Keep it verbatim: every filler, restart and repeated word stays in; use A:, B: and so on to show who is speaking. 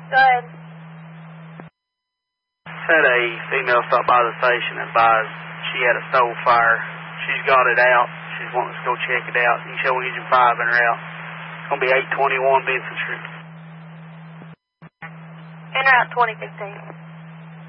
A: Go ahead.
B: Had a female stop by the station and advised she had a stove fire. She's got it out. She's wanting us to go check it out. You show Engine five in her out. It's going to be eight twenty-one Benson Street.
A: In route twenty fifteen.